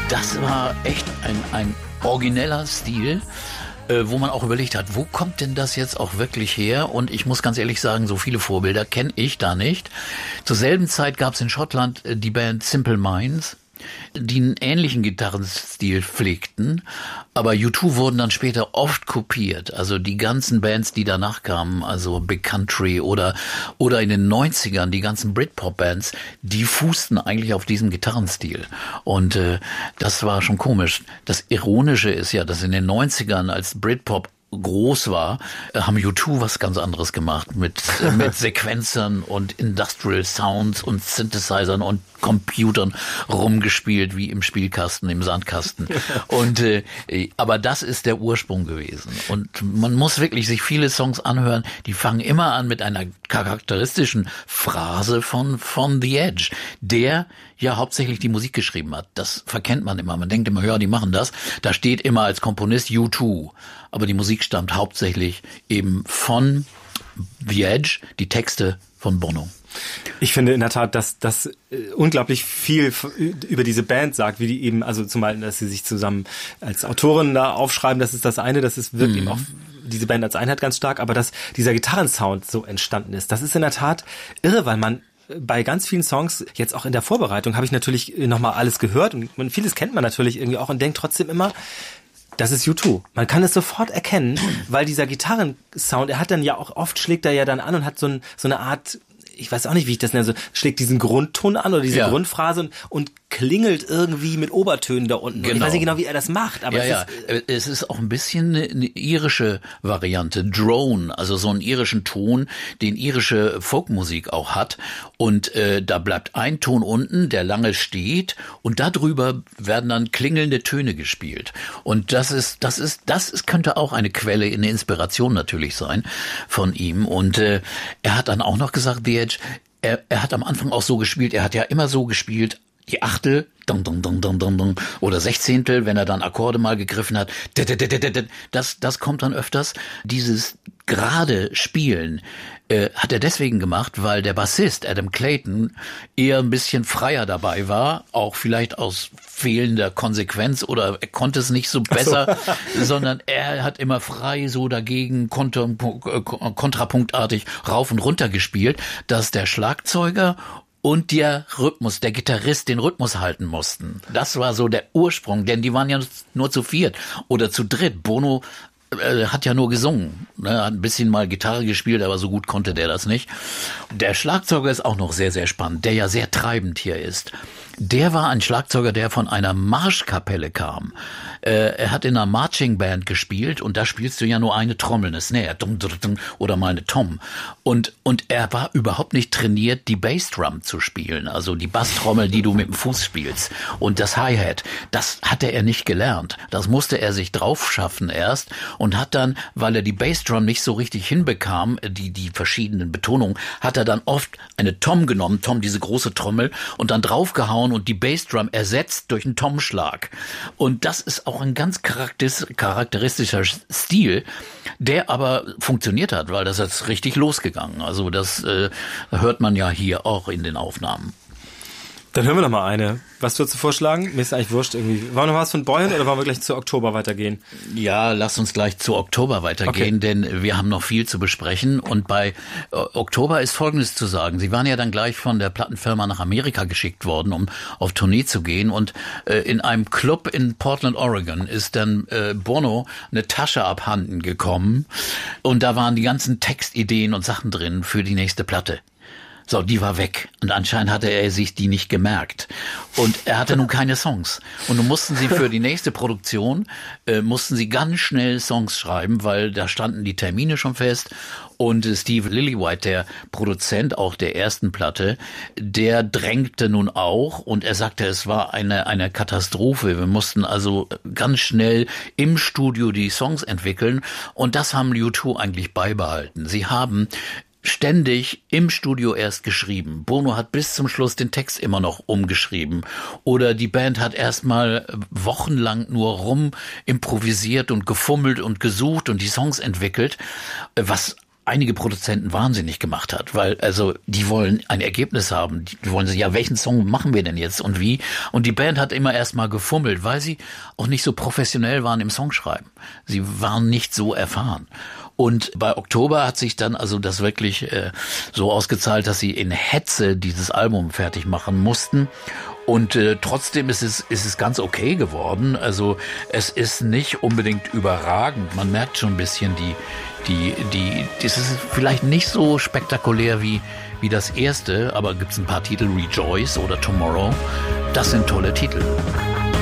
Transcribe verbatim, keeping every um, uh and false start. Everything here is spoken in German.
Das war echt ein, ein origineller Stil, äh, wo man auch überlegt hat, wo kommt denn das jetzt auch wirklich her? Und ich muss ganz ehrlich sagen, so viele Vorbilder kenne ich da nicht. Zur selben Zeit gab es in Schottland äh, die Band Simple Minds, die einen ähnlichen Gitarrenstil pflegten, aber U zwei wurden dann später oft kopiert. Also die ganzen Bands, die danach kamen, also Big Country oder oder in den neunzigern, die ganzen Britpop-Bands, die fußten eigentlich auf diesem Gitarrenstil. Und äh, das war schon komisch. Das Ironische ist ja, dass in den neunzigern, als Britpop groß war, haben U zwei was ganz anderes gemacht mit mit Sequenzern und Industrial Sounds und Synthesizern und Computern rumgespielt wie im Spielkasten, im Sandkasten. Und äh, aber das ist der Ursprung gewesen. Und man muss wirklich sich viele Songs anhören, die fangen immer an mit einer charakteristischen Phrase von von The Edge, der ja hauptsächlich die Musik geschrieben hat. Das verkennt man immer. Man denkt immer, ja, die machen das. Da steht immer als Komponist U zwei. Aber die Musik stammt hauptsächlich eben von The Edge, die Texte von Bono. Ich finde in der Tat, dass das äh, unglaublich viel f- über diese Band sagt, wie die eben, also zum Beispiel, dass sie sich zusammen als Autoren da aufschreiben, das ist das eine, das ist wirklich mhm. auch diese Band als Einheit ganz stark, aber dass dieser Gitarrensound so entstanden ist, das ist in der Tat irre, weil man bei ganz vielen Songs, jetzt auch in der Vorbereitung, habe ich natürlich nochmal alles gehört und man, vieles kennt man natürlich irgendwie auch und denkt trotzdem immer, das ist U zwei. Man kann es sofort erkennen, weil dieser Gitarrensound, er hat dann ja auch, oft schlägt er ja dann an und hat so, ein, so eine Art, ich weiß auch nicht, wie ich das nenne, so, schlägt diesen Grundton an oder diese ja. Grundphrase und, und klingelt irgendwie mit Obertönen da unten. Genau. Ich weiß nicht genau, wie er das macht, aber ja, es, ja. Ist, es ist auch ein bisschen eine, eine irische Variante, Drone, also so einen irischen Ton, den irische Folkmusik auch hat. Und äh, da bleibt ein Ton unten, der lange steht, und darüber werden dann klingelnde Töne gespielt. Und das ist, das ist, das ist, könnte auch eine Quelle, eine Inspiration natürlich sein von ihm. Und äh, er hat dann auch noch gesagt, The Edge, er, er hat am Anfang auch so gespielt, er hat ja immer so gespielt, die Achtel, dun, dun, dun, dun, dun, dun, oder Sechzehntel, wenn er dann Akkorde mal gegriffen hat, das, das kommt dann öfters. Dieses gerade Spielen äh, hat er deswegen gemacht, weil der Bassist Adam Clayton eher ein bisschen freier dabei war, auch vielleicht aus fehlender Konsequenz oder er konnte es nicht so besser, so. sondern er hat immer frei so dagegen konter, kontrapunktartig rauf und runter gespielt, dass der Schlagzeuger und der Rhythmus, der Gitarrist den Rhythmus halten mussten. Das war so der Ursprung, denn die waren ja nur zu viert oder zu dritt. Bono äh, hat ja nur gesungen, ne? Hat ein bisschen mal Gitarre gespielt, aber so gut konnte der das nicht. Der Schlagzeuger ist auch noch sehr, sehr spannend, der ja sehr treibend hier ist. Der war ein Schlagzeuger, der von einer Marschkapelle kam. Äh, er hat in einer Marching Band gespielt und da spielst du ja nur eine Trommel, eine Snare, dum, dum, dum, oder mal eine Tom. Und und er war überhaupt nicht trainiert, die Bassdrum zu spielen, also die Basstrommel, die du mit dem Fuß spielst. Und das Hi-Hat, das hatte er nicht gelernt. Das musste er sich drauf schaffen erst und hat dann, weil er die Bassdrum nicht so richtig hinbekam, die die verschiedenen Betonungen, hat er dann oft eine Tom genommen, Tom, diese große Trommel, und dann draufgehauen und die Bassdrum ersetzt durch einen Tom-Schlag. Und das ist auch ein ganz charakteristischer Stil, der aber funktioniert hat, weil das ist richtig losgegangen. Also das äh, hört man ja hier auch in den Aufnahmen. Dann hören wir noch mal eine. Was würdest du vorschlagen? Mir ist eigentlich wurscht irgendwie. Wollen wir noch was von Boyan oder wollen wir gleich zu Oktober weitergehen? Ja, lass uns gleich zu Oktober weitergehen, okay. Denn wir haben noch viel zu besprechen. Und bei äh, Oktober ist Folgendes zu sagen. Sie waren ja dann gleich von der Plattenfirma nach Amerika geschickt worden, um auf Tournee zu gehen. Und äh, in einem Club in Portland, Oregon, ist dann äh, Bono eine Tasche abhanden gekommen. Und da waren die ganzen Textideen und Sachen drin für die nächste Platte. So, die war weg. Und anscheinend hatte er sich die nicht gemerkt. Und er hatte nun keine Songs. Und nun mussten sie für die nächste Produktion, äh, mussten sie ganz schnell Songs schreiben, weil da standen die Termine schon fest. Und äh, Steve Lillywhite, der Produzent auch der ersten Platte, der drängte nun auch. Und er sagte, es war eine, eine Katastrophe. Wir mussten also ganz schnell im Studio die Songs entwickeln. Und das haben U zwei eigentlich beibehalten. Sie haben ständig im Studio erst geschrieben. Bono hat bis zum Schluss den Text immer noch umgeschrieben. Oder die Band hat erstmal wochenlang nur rum improvisiert und gefummelt und gesucht und die Songs entwickelt, was einige Produzenten wahnsinnig gemacht hat, weil also die wollen ein Ergebnis haben. Die wollen sagen, ja, welchen Song machen wir denn jetzt und wie? Und die Band hat immer erst mal gefummelt, weil sie auch nicht so professionell waren im Songschreiben. Sie waren nicht so erfahren. Und bei Oktober hat sich dann also das wirklich äh, so ausgezahlt, dass sie in Hetze dieses Album fertig machen mussten. Und äh, trotzdem ist es ist es ganz okay geworden. Also es ist nicht unbedingt überragend. Man merkt schon ein bisschen die die die. Das ist vielleicht nicht so spektakulär wie wie das erste, aber gibt's ein paar Titel, Rejoice oder Tomorrow. Das sind tolle Titel.